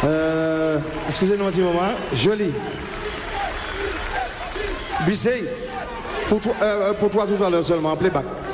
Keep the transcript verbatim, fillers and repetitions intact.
Euh, excusez-nous un petit moment. Joli. Bissey, pour toi, euh, pour toi tout à l'heure seulement, playback.